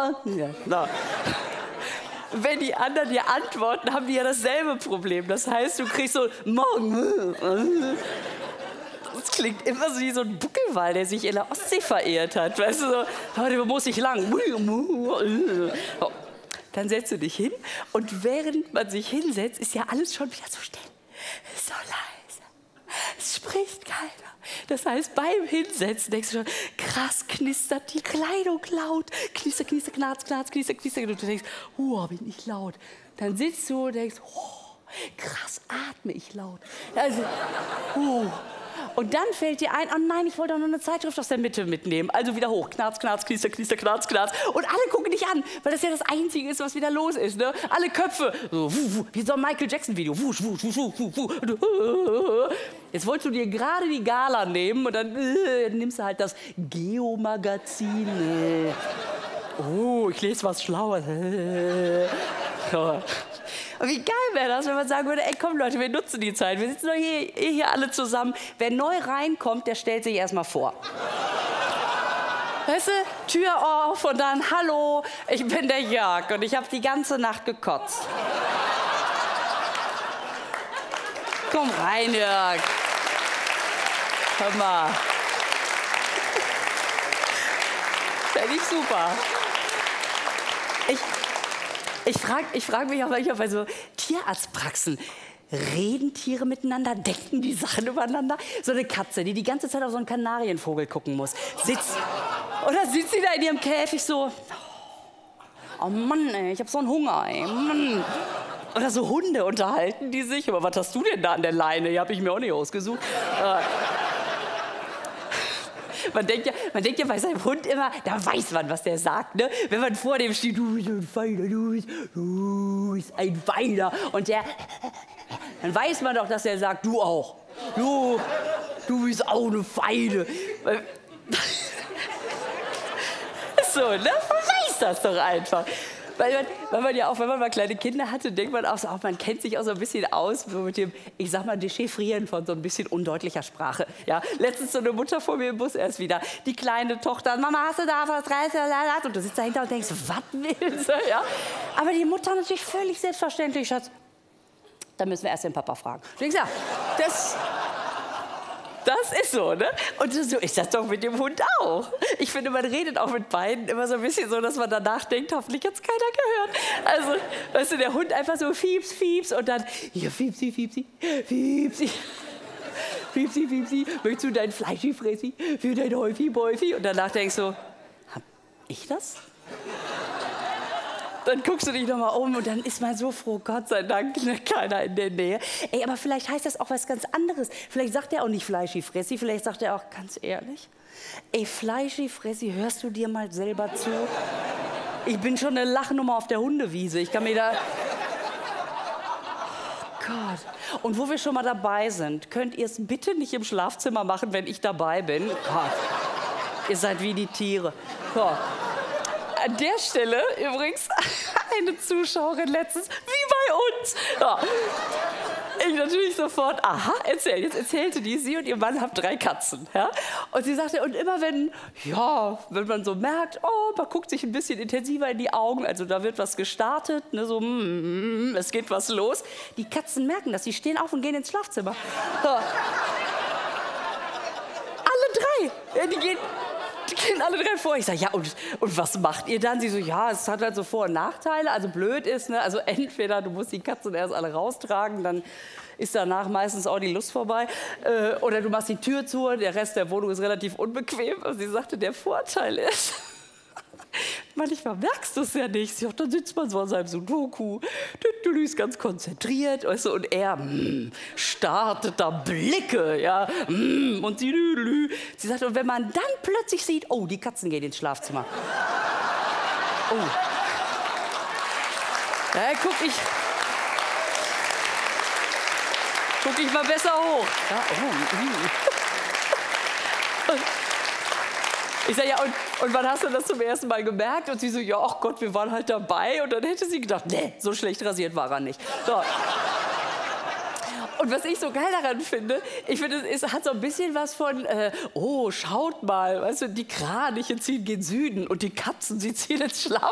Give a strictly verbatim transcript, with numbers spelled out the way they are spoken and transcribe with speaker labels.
Speaker 1: Ja, no. Wenn die anderen dir antworten, haben die ja dasselbe Problem. Das heißt, du kriegst so morgen. Das klingt immer so wie so ein Buckelwal, der sich in der Ostsee verirrt hat. Weißt du, so, heute muss ich lang. Dann setzt du dich hin und während man sich hinsetzt, ist ja alles schon wieder so still. So leise. Es spricht keiner. Das heißt, beim Hinsetzen denkst du schon, krass, knistert die Kleidung laut. Knister, knister, knarz, knarz, knister, knister. Und du denkst, oh, bin ich laut. Dann sitzt du und denkst, oh, krass, atme ich laut. Also, oh. Und dann fällt dir ein, oh nein, ich wollte doch nur eine Zeitschrift aus der Mitte mitnehmen. Also wieder hoch, knarz, knarz, knister, knister, knarz, knarz. Und alle gucken dich an, weil das ja das Einzige ist, was wieder los ist. Ne? Alle Köpfe, so, wuh, wuh, wie so ein Michael Jackson-Video. Wuh, wuh, wuh, wuh, wuh. Jetzt wolltest du dir gerade die Gala nehmen und dann, äh, dann nimmst du halt das Geo-Magazin. Äh. Oh, ich lese was Schlaues. Äh. So. Und wie geil wäre das, wenn man sagen würde, ey komm Leute, wir nutzen die Zeit. Wir sitzen doch hier, hier alle zusammen. Wer neu reinkommt, der stellt sich erstmal vor. Weißt du, Tür auf und dann, hallo, ich bin der Jörg und ich habe die ganze Nacht gekotzt. Komm rein, Jörg. Hör mal. Fände ich super. Ich... Ich frage ich frag mich auch manchmal bei so Tierarztpraxen, reden Tiere miteinander, denken die Sachen übereinander? So eine Katze, die die ganze Zeit auf so einen Kanarienvogel gucken muss, sitzt, oder sitzt sie da in ihrem Käfig so, oh Mann, ey, ich hab so einen Hunger, ey, Mann. Oder so Hunde unterhalten die sich, aber was hast du denn da an der Leine? Die habe ich mir auch nicht ausgesucht. Äh, Man denkt, ja, man denkt ja bei seinem Hund immer, da weiß man, was der sagt. Ne? Wenn man vor dem steht, du bist ein Feiner, du bist, du bist ein Feiner. Und der, dann weiß man doch, dass er sagt, du auch. Du, du bist auch eine Feine. So, ne? Man weiß das doch einfach. Weil man, weil man ja auch, wenn man mal kleine Kinder hatte, denkt man auch so, auch, man kennt sich auch so ein bisschen aus so mit dem, ich sag mal, Dechiffrieren von so ein bisschen undeutlicher Sprache. Ja, letztens so eine Mutter vor mir im Bus erst wieder, die kleine Tochter, Mama, hast du da was rein? Und du sitzt dahinter und denkst, was willst du? Ja? Aber die Mutter natürlich völlig selbstverständlich, Schatz, da müssen wir erst den Papa fragen. Du denkst, ja, das... Das ist so, ne? Und so ist das doch mit dem Hund auch. Ich finde, man redet auch mit beiden immer so ein bisschen so, dass man danach denkt, hoffentlich hat es keiner gehört. Also, weißt du, der Hund einfach so fieps, fieps und dann, hier, fiepsi, fiepsi, fiepsi. Fiepsi, fiepsi, möchtest du dein Fleischi, Fressi für dein Häufi, Bäufi? Und danach denkst du, hab ich das? Dann guckst du dich noch mal um und dann ist man so froh, Gott sei Dank, ne, keiner in der Nähe. Ey, aber vielleicht heißt das auch was ganz anderes. Vielleicht sagt er auch nicht Fleischi, Fressi, vielleicht sagt er auch, ganz ehrlich, ey, Fleischi, Fressi, hörst du dir mal selber zu? Ich bin schon eine Lachnummer auf der Hundewiese. Ich kann mir da... Oh Gott. Und wo wir schon mal dabei sind, könnt ihr es bitte nicht im Schlafzimmer machen, wenn ich dabei bin? Gott. Ihr seid wie die Tiere. So. An der Stelle übrigens eine Zuschauerin letztens, wie bei uns. Ja. Ich natürlich sofort, aha, erzähl. Jetzt erzählte die, sie und ihr Mann haben drei Katzen. Ja? Und sie sagte, und immer wenn, ja, wenn man so merkt, oh, man guckt sich ein bisschen intensiver in die Augen, also da wird was gestartet, ne, so, mm, es geht was los. Die Katzen merken das, die stehen auf und gehen ins Schlafzimmer. Ja. Alle drei, ja, die gehen... Die gehen alle drei vor. Ich sage, ja, und, und was macht ihr dann? Sie so, ja, es hat halt so Vor- und Nachteile. Also blöd ist, ne? Also entweder du musst die Katzen erst alle raustragen, dann ist danach meistens auch die Lust vorbei. Äh, oder du machst die Tür zu, der Rest der Wohnung ist relativ unbequem. Und sie sagte, der Vorteil ist, manchmal merkst du es ja nicht. Sie sagt, dann sitzt man so an seinem Sudoku, du ist ganz konzentriert, weißt du, und er mm, startet da Blicke, ja, mm, und sie, sie sagt, und wenn man dann plötzlich sieht, oh, die Katzen gehen ins Schlafzimmer. Oh. Da guck ich, guck ich mal besser hoch. Ja, oh, mm. Ich sage, ja, und, und wann hast du das zum ersten Mal gemerkt? Und sie so, ja, ach Gott, wir waren halt dabei. Und dann hätte sie gedacht, nee, so schlecht rasiert war er nicht. So. Und was ich so geil daran finde, ich finde, es hat so ein bisschen was von, äh, oh, schaut mal, weißt du, die Kraniche ziehen gen Süden und die Katzen, sie ziehen ins Schlaf.